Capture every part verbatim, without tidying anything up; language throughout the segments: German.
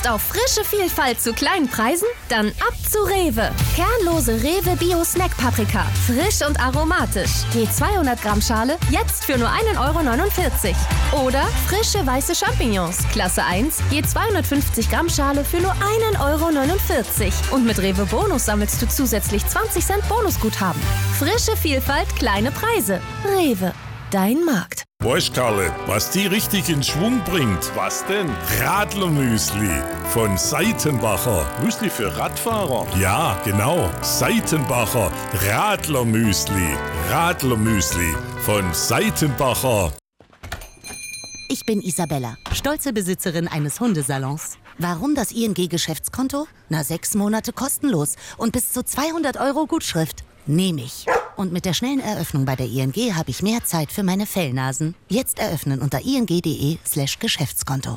Lust auf frische Vielfalt zu kleinen Preisen? Dann ab zu Rewe. Kernlose Rewe Bio Snack Paprika. Frisch und aromatisch. Je zweihundert Gramm Schale jetzt für nur ein Euro neunundvierzig. Oder frische weiße Champignons. Klasse eins. Je zweihundertfünfzig Gramm Schale für nur ein Euro neunundvierzig. Und mit Rewe Bonus sammelst du zusätzlich zwanzig Cent Bonusguthaben. Frische Vielfalt, kleine Preise. Rewe. Dein Markt. Weißt, Karle, was die richtig in Schwung bringt? Was denn? Radlermüsli von Seitenbacher. Müsli für Radfahrer? Ja, genau. Seitenbacher Radlermüsli. Radlermüsli von Seitenbacher. Ich bin Isabella, stolze Besitzerin eines Hundesalons. Warum das I N G-Geschäftskonto? Na, sechs Monate kostenlos und bis zu zweihundert Euro Gutschrift. Nehme ich. Und mit der schnellen Eröffnung bei der I N G habe ich mehr Zeit für meine Fellnasen. Jetzt eröffnen unter ing.de slash Geschäftskonto.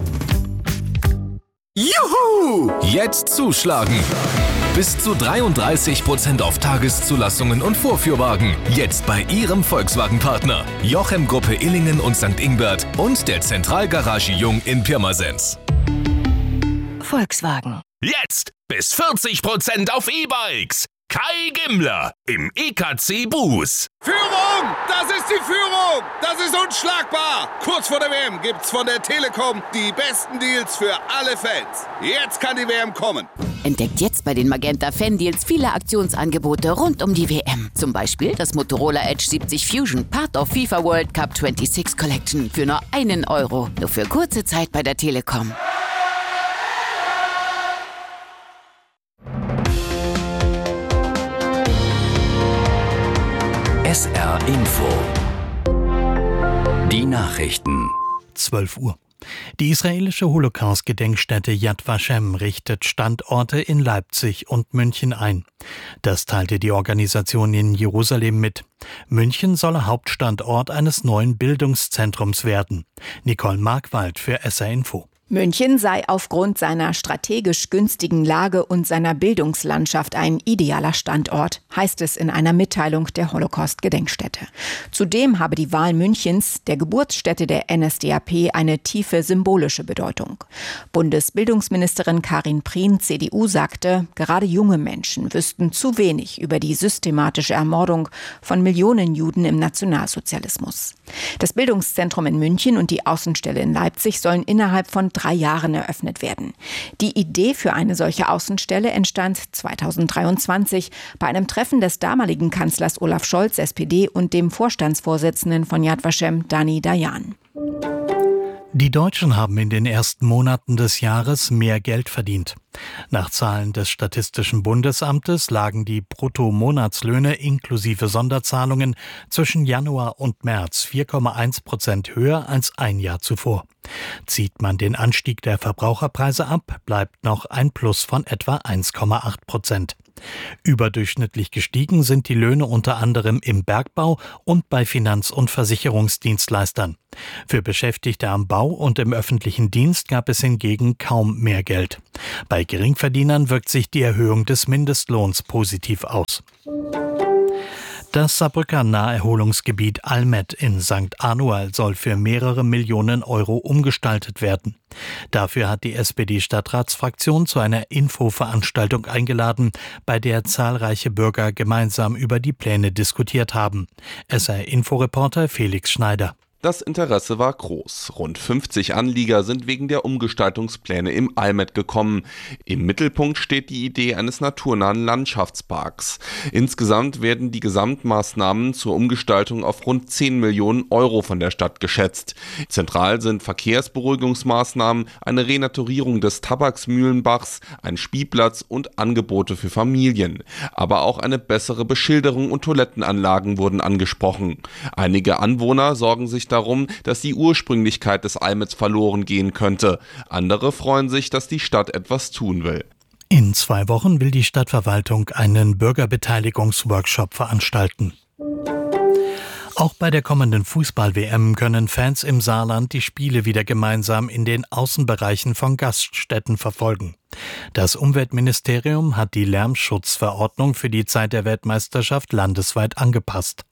Juhu! Jetzt zuschlagen! Bis zu dreiunddreißig Prozent auf Tageszulassungen und Vorführwagen. Jetzt bei Ihrem Volkswagen-Partner. Jochem Gruppe Illingen und Sankt Ingbert und der Zentralgarage Jung in Pirmasens. Volkswagen. Jetzt bis vierzig Prozent auf E-Bikes. Kai Gimmler im E K C Bus. Führung! Das ist die Führung! Das ist unschlagbar! Kurz vor der W M gibt's von der Telekom die besten Deals für alle Fans. Jetzt kann die W M kommen. Entdeckt jetzt bei den Magenta Fan Deals viele Aktionsangebote rund um die W M. Zum Beispiel das Motorola Edge siebzig Fusion, Part of FIFA World Cup sechsundzwanzig Collection für nur einen Euro. Nur für kurze Zeit bei der Telekom. S R Info. Die Nachrichten. zwölf Uhr. Die israelische Holocaust-Gedenkstätte Yad Vashem richtet Standorte in Leipzig und München ein. Das teilte die Organisation in Jerusalem mit. München solle Hauptstandort eines neuen Bildungszentrums werden. Nicole Markwald für S R Info. München sei aufgrund seiner strategisch günstigen Lage und seiner Bildungslandschaft ein idealer Standort, heißt es in einer Mitteilung der Holocaust-Gedenkstätte. Zudem habe die Wahl Münchens, der Geburtsstätte der N S D A P, eine tiefe symbolische Bedeutung. Bundesbildungsministerin Karin Prien, C D U, sagte, gerade junge Menschen wüssten zu wenig über die systematische Ermordung von Millionen Juden im Nationalsozialismus. Das Bildungszentrum in München und die Außenstelle in Leipzig sollen innerhalb von drei Jahren eröffnet werden. Die Idee für eine solche Außenstelle entstand zweitausenddreiundzwanzig bei einem Treffen des damaligen Kanzlers Olaf Scholz, S P D, und dem Vorstandsvorsitzenden von Yad Vashem, Dani Dayan. Die Deutschen haben in den ersten Monaten des Jahres mehr Geld verdient. Nach Zahlen des Statistischen Bundesamtes lagen die Bruttomonatslöhne inklusive Sonderzahlungen zwischen Januar und März vier Komma eins Prozent höher als ein Jahr zuvor. Zieht man den Anstieg der Verbraucherpreise ab, bleibt noch ein Plus von etwa eins Komma acht Prozent. Überdurchschnittlich gestiegen sind die Löhne unter anderem im Bergbau und bei Finanz- und Versicherungsdienstleistern. Für Beschäftigte am Bau und im öffentlichen Dienst gab es hingegen kaum mehr Geld. Bei Geringverdienern wirkt sich die Erhöhung des Mindestlohns positiv aus. Das Saarbrücker Naherholungsgebiet Almet in Sankt Anual soll für mehrere Millionen Euro umgestaltet werden. Dafür hat die S P D-Stadtratsfraktion zu einer Infoveranstaltung eingeladen, bei der zahlreiche Bürger gemeinsam über die Pläne diskutiert haben. S R-Inforeporter Felix Schneider. Das Interesse war groß. Rund fünfzig Anlieger sind wegen der Umgestaltungspläne im Almet gekommen. Im Mittelpunkt steht die Idee eines naturnahen Landschaftsparks. Insgesamt werden die Gesamtmaßnahmen zur Umgestaltung auf rund zehn Millionen Euro von der Stadt geschätzt. Zentral sind Verkehrsberuhigungsmaßnahmen, eine Renaturierung des Tabaksmühlenbachs, ein Spielplatz und Angebote für Familien. Aber auch eine bessere Beschilderung und Toilettenanlagen wurden angesprochen. Einige Anwohner sorgen sich darum, dass die Ursprünglichkeit des Almets verloren gehen könnte. Andere freuen sich, dass die Stadt etwas tun will. In zwei Wochen will die Stadtverwaltung einen Bürgerbeteiligungsworkshop veranstalten. Auch bei der kommenden Fußball-W M können Fans im Saarland die Spiele wieder gemeinsam in den Außenbereichen von Gaststätten verfolgen. Das Umweltministerium hat die Lärmschutzverordnung für die Zeit der Weltmeisterschaft landesweit angepasst.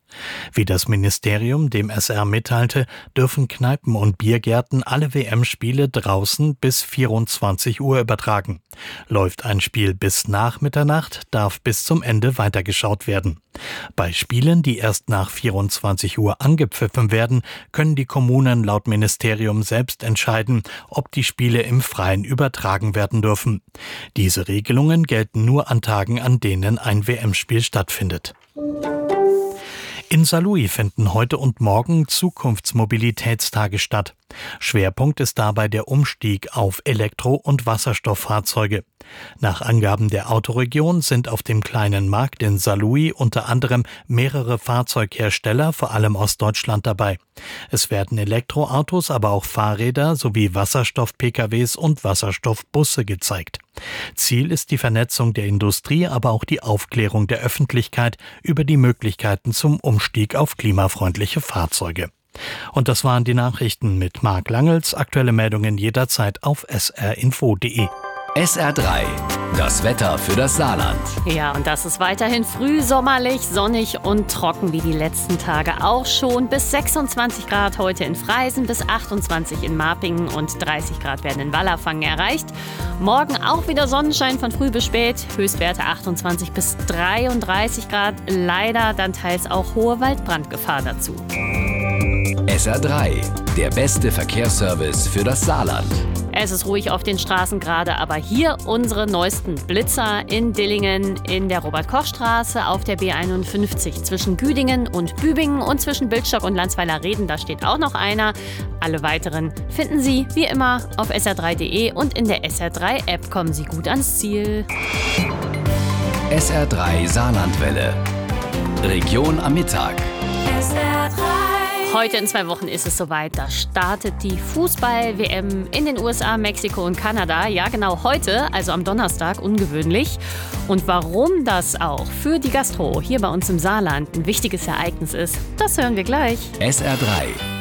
Wie das Ministerium dem S R mitteilte, dürfen Kneipen und Biergärten alle W M-Spiele draußen bis vierundzwanzig Uhr übertragen. Läuft ein Spiel bis nach Mitternacht, darf bis zum Ende weitergeschaut werden. Bei Spielen, die erst nach vierundzwanzig Uhr angepfiffen werden, können die Kommunen laut Ministerium selbst entscheiden, ob die Spiele im Freien übertragen werden dürfen. Diese Regelungen gelten nur an Tagen, an denen ein W M-Spiel stattfindet. In Saarlouis finden heute und morgen Zukunftsmobilitätstage statt. Schwerpunkt ist dabei der Umstieg auf Elektro- und Wasserstofffahrzeuge. Nach Angaben der Autoregion sind auf dem kleinen Markt in Saarlouis unter anderem mehrere Fahrzeughersteller, vor allem aus Deutschland, dabei. Es werden Elektroautos, aber auch Fahrräder sowie Wasserstoff-P K Ws und Wasserstoffbusse gezeigt. Ziel ist die Vernetzung der Industrie, aber auch die Aufklärung der Öffentlichkeit über die Möglichkeiten zum Umstieg auf klimafreundliche Fahrzeuge. Und das waren die Nachrichten mit Marc Langels. Aktuelle Meldungen jederzeit auf s r info punkt d e. S R drei, das Wetter für das Saarland. Ja, und das ist weiterhin frühsommerlich, sonnig und trocken wie die letzten Tage auch schon. Bis sechsundzwanzig Grad heute in Freisen, bis achtundzwanzig in Marpingen und dreißig Grad werden in Wallerfangen erreicht. Morgen auch wieder Sonnenschein von früh bis spät, Höchstwerte achtundzwanzig bis dreiunddreißig Grad. Leider dann teils auch hohe Waldbrandgefahr dazu. S R drei, der beste Verkehrsservice für das Saarland. Es ist ruhig auf den Straßen gerade, aber hier unsere neuesten Blitzer in Dillingen, in der Robert-Koch-Straße, auf der B einundfünfzig zwischen Güdingen und Bübingen und zwischen Bildstock und Landsweiler-Reden, da steht auch noch einer. Alle weiteren finden Sie wie immer auf s r drei punkt d e und in der S R drei App. Kommen Sie gut ans Ziel. S R drei Saarlandwelle. Region am Mittag. S R drei. Heute in zwei Wochen ist es soweit. Da startet die Fußball-W M in den U S A, Mexiko und Kanada. Ja, genau heute, also am Donnerstag, ungewöhnlich. Und warum das auch für die Gastro hier bei uns im Saarland ein wichtiges Ereignis ist, das hören wir gleich. S R drei